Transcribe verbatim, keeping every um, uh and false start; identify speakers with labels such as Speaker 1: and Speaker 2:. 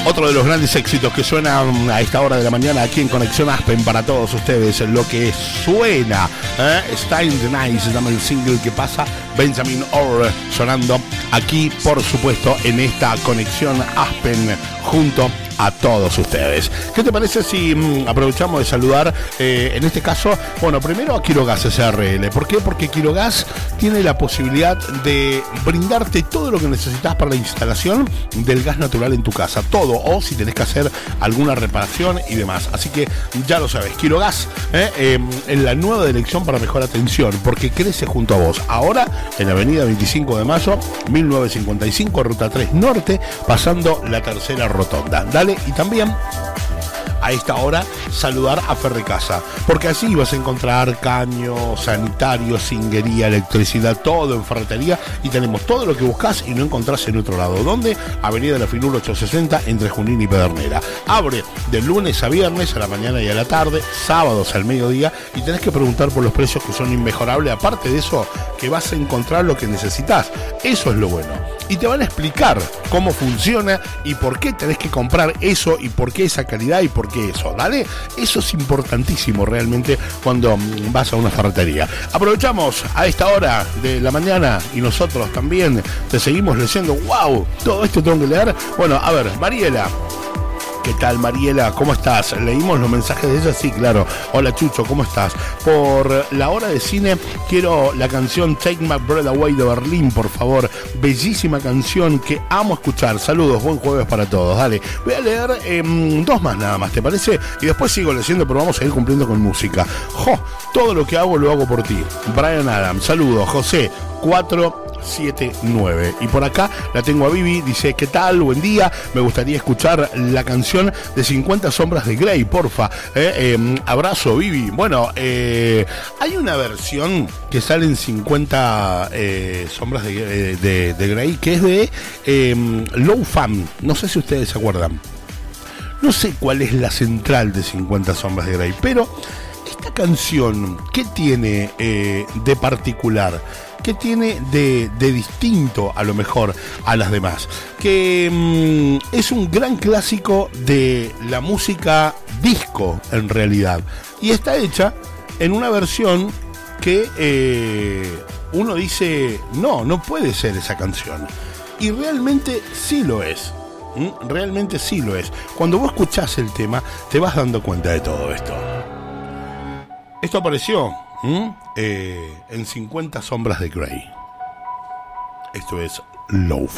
Speaker 1: Otro de los grandes éxitos que suenan a esta hora de la mañana aquí en Conexión Aspen para todos ustedes. Lo que suena, ¿eh? Style the Night, se llama el single que pasa. Benjamin Orr sonando aquí, por supuesto, en esta Conexión Aspen junto a todos ustedes. ¿Qué te parece si mmm, aprovechamos de saludar, eh, en este caso, bueno, primero a Quirogas S R L? ¿Por qué? Porque Quirogas tiene la posibilidad de brindarte todo lo que necesitas para la instalación del gas natural en tu casa, todo, o si tenés que hacer alguna reparación y demás. Así que ya lo sabes, Quirogas, eh, eh, en la nueva dirección para mejor atención, porque crece junto a vos. Ahora en la avenida veinticinco de mayo, mil novecientos cincuenta y cinco, ruta tres Norte, pasando la tercera rotonda. Dale, y también a esta hora saludar a Ferrecasa, porque allí vas a encontrar caños, sanitarios, cinguería, electricidad, todo en ferretería, y tenemos todo lo que buscas y no encontrás en otro lado. ¿Dónde? Avenida La Finura ochocientos sesenta, entre Junín y Pedernera. Abre de lunes a viernes a la mañana y a la tarde, sábados al mediodía, y tenés que preguntar por los precios, que son inmejorables. Aparte de eso, que vas a encontrar lo que necesitas. Eso es lo bueno. Y te van a explicar cómo funciona y por qué tenés que comprar eso, y por qué esa calidad, y por qué eso, ¿vale? Eso es importantísimo realmente cuando vas a una ferretería. Aprovechamos a esta hora de la mañana y nosotros también te seguimos leyendo. ¡Wow! Todo esto tengo que leer. Bueno, a ver, Mariela. ¿Qué tal, Mariela? ¿Cómo estás? ¿Leímos los mensajes de ella? Sí, claro. Hola, Chucho, ¿cómo estás? Por la hora de cine, quiero la canción Take My Breath Away de Berlín, por favor. Bellísima canción que amo escuchar. Saludos, buen jueves para todos. Dale, voy a leer eh, dos más nada más, ¿te parece? Y después sigo leyendo, pero vamos a ir cumpliendo con música. Jo, todo lo que hago lo hago por ti. Brian Adams, saludos. José, cuatro siete nueve. Y por acá la tengo a Vivi, dice: ¿qué tal? Buen día, me gustaría escuchar la canción de cincuenta sombras de Grey, porfa. Eh, eh, abrazo, Vivi. Bueno, eh, hay una versión que sale en cincuenta eh, sombras de, de, de Grey, que es de eh, Low Fan. No sé si ustedes se acuerdan. No sé cuál es la central de cincuenta sombras de Grey, pero esta canción, ¿qué tiene eh, de particular? ¿Qué tiene de, de distinto a lo mejor a las demás? Que mmm, es un gran clásico de la música disco en realidad. Y está hecha en una versión que eh, uno dice, no, no puede ser esa canción. Y realmente sí lo es. ¿Mm? Realmente sí lo es. Cuando vos escuchás el tema, te vas dando cuenta de todo esto. Esto apareció ¿Mm? eh, en cincuenta sombras de Grey. Esto es Low.